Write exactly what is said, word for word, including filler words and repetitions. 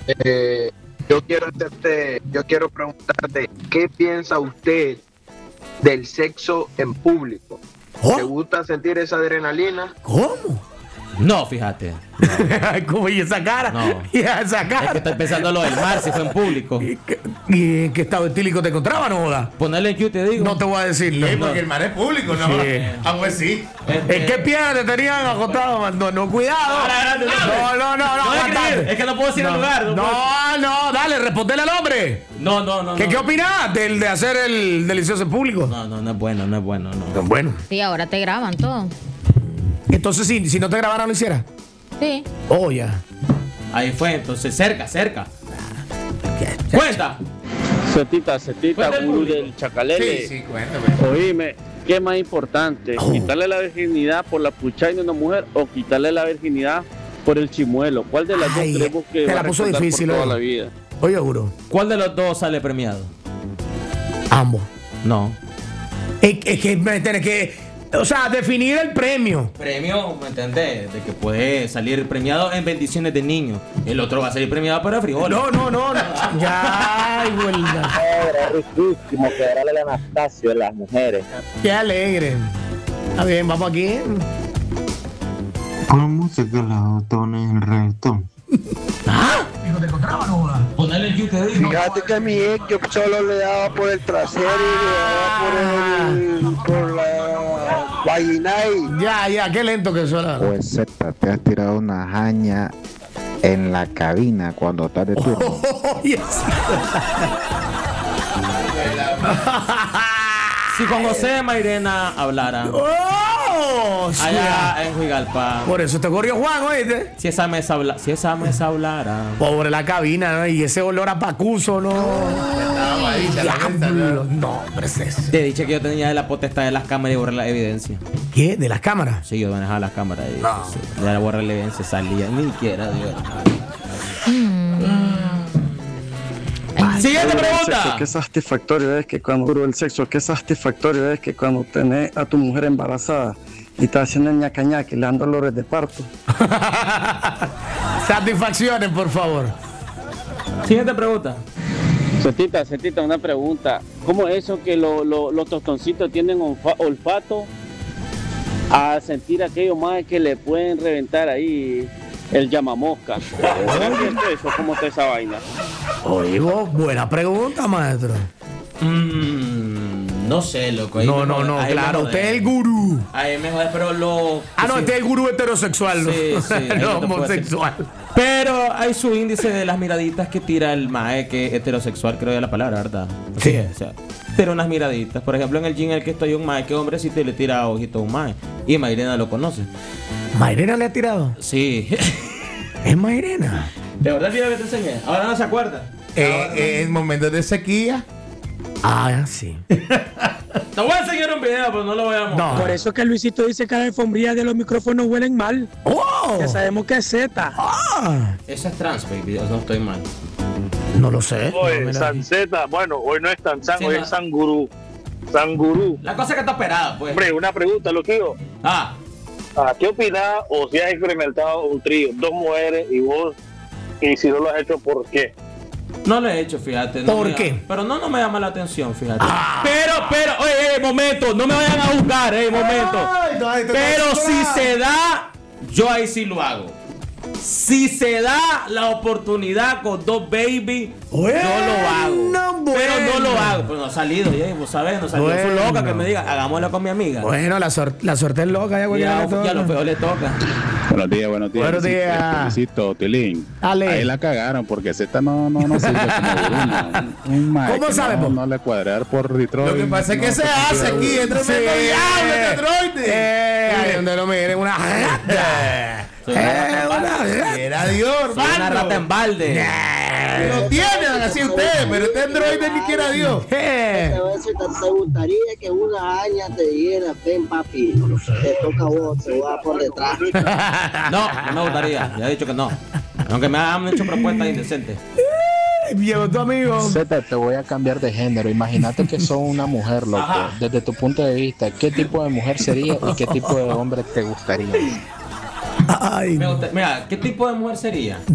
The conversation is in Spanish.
Eh, yo quiero hacerte, yo quiero preguntarte, ¿qué piensa usted del sexo en público? ¿Oh? ¿Te gusta sentir esa adrenalina? ¿Cómo? No, fíjate. ¿Cómo? ¿Y esa cara? No. ¿Y esa cara? Es que estoy pensando lo del mar, si fue en público. ¿Y, qué, y en qué estado etílico te encontraba, no joda? Ponerle en Q, te digo. No te voy a decir. No, Sí, no. porque el mar es público, ¿no? Sí. Ah, pues sí. Este- ¿En qué pierna te tenían acostado? No, no, cuidado. Ahora, ahora, No, no, no, no. No, es que- aguantate. es que no puedo decir el No, lugar, no No, puedo- no, dale, respondele al hombre. No, no, no. ¿Qué, no. ¿Qué opinás del de hacer el delicioso en público? No, no, no es bueno, no es bueno, no. Bueno. Sí, ahora te graban todo. Entonces, si, si no te grabaran, lo hiciera. Sí. Oh, ya. Ahí fue, entonces, cerca, cerca. Cuenta. Cetita, Cetita, Cuenta el gurú público. del chacalele. Sí, sí, cuéntame. Oíme, ¿qué es más importante? Oh. ¿Quitarle la virginidad por la puchaina a una mujer o quitarle la virginidad por el chimuelo? ¿Cuál de las Ay, dos creemos que te va la a puso recordar difícil, por toda oye. la vida? Oye, juro. ¿Cuál de los dos sale premiado? Ambos. No. Es, es que me tienes que. O sea, definir el premio. Premio, ¿me entendés? De que puede salir premiado en bendiciones de niños. El otro va a salir premiado para frijoles. No, no, no. no. Ya, ay, güey. Era riquísimo quebrarle el Anastasio a las mujeres. Qué alegre. Está bien, vamos aquí. ¿Cómo música la botona en el reggaetón? Hijo, ¿te encontraba, no joda? Ponerle el Q, te digo. Fíjate que mi ex yo solo le daba por el trasero y le daba por, el, por la vaginal. Ya, ya, qué lento que suena. Pues Z, te has tirado una jaña en la cabina cuando estás de turno. Oh, yes. Si con José Mairena hablara Oh, sí. allá en Huigalpa, Por eso te corrió Juan, oíste. si esa mesa habla, si esa mesa hablara. Pobre la cabina, ¿no? Y ese olor a pacuso, ¿no? Estaba malita la mesa, Diablo. ¿no? No, hombre, es eso. Te he dicho que yo tenía la potestad de las cámaras y borrar la evidencia. ¿Qué? ¿De las cámaras? Sí, yo manejaba las cámaras y No. sí, ya la borrar la evidencia salía, ni siquiera, Dios. Siguiente pregunta. Qué satisfactorio es que cuando el sexo, qué satisfactorio es que cuando tenés a tu mujer embarazada y estás haciendo el ñaca ñaca y le dan dolores de parto. Satisfacciones, por favor. Siguiente pregunta. Cetita, Cetita, una pregunta. ¿Cómo es eso que lo- lo- los tostoncitos tienen olfa- olfato a sentir aquello más que le pueden reventar ahí el llamamosca? ¿Será que es eso? ¿Cómo está esa vaina? Oigo, buena pregunta, maestro. Mm, no sé, loco. ahí No, me no, jode- no, ahí me claro, jode. usted es el gurú. Ahí me jode, pero lo. Ah, no, sí. este es el gurú heterosexual, ¿no? Sí, sí, ahí no no te puedo homosexual. Pero hay su índice de las miraditas que tira el mae, que es heterosexual, creo que es la palabra, ¿verdad? Sí. Sí, o sea, tira unas miraditas. Por ejemplo, en el gym en el que estoy, un mae que hombrecito y le tira ojito a un mae. Y Mairena lo conoce. ¿Mairena le ha tirado? Sí. ¿Es Mairena? ¿De verdad tío que te enseñé? Ahora no se acuerda. Eh, en momentos de sequía. Ah, sí. Te voy a enseñar un video, pero no lo voy a mostrar. No. Por eso es que Luisito dice que las alfombrillas de los micrófonos huelen mal. ¡Oh! Ya sabemos que es Z. Ah, Eso es trans, baby. No estoy mal. no lo sé. No, Oye, mira. Sanceta, bueno, hoy no es Tanzán, Sí, hoy no. es Sangurú. Sangurú. La cosa es que está operada, pues. Hombre, una pregunta, Loquillo. Ah, Ah, ¿qué opinas o si has experimentado un trío, dos mujeres y vos? Y si no lo has hecho, ¿por qué? no lo he hecho, fíjate. no ¿Por me qué? llama- pero no, no me llama la atención, fíjate. Pero, pero, oye, eh, momento, no me vayan a buscar, eh, momento. Ay, no, ay, te Pero estás si sola. se da, yo ahí sí lo hago. Si se da la oportunidad con dos baby, Bueno, yo lo hago. Pero no lo bueno. hago. Pero no ha salido, ya, vos sabés, no salió su Bueno. loca que me diga, hagámoslo con mi amiga. Bueno, la, suer- la suerte es loca, ya, güey. ya, ya le ya lo toca. feo le toca. Buenos días, buenos días. Buenos Luisito, días. Felicito, Tilín. Dale. Ahí la cagaron porque Z no, no, no sirve como Bruno. Un mae ¿Cómo que sabe, no, po? no le cuadrar por Detroit. Lo que pasa es que no se se hace considera aquí, Bruno. entra un Sí. diablo de androide. Eh, ahí donde lo miren, una rata. Soy una Eh, rata en una balde. rata. Era Dios, Soy una hermano. rata en balde. Lo tienen así ustedes, pero este androide ni quiera Dios. Eh, A veces te, te gustaría que una aña te diera, ven papi, te toca a vos, te va por detrás. No, no me gustaría. Ya he dicho que no. Aunque me han hecho propuestas indecentes. Llegó tu amigo. Z, te voy a cambiar de género. Imagínate que sos una mujer, loco. Ajá. Desde tu punto de vista, ¿qué tipo de mujer sería y qué tipo de hombre te gustaría? Ay, Me gusta- mira, ¿qué tipo de mujer sería?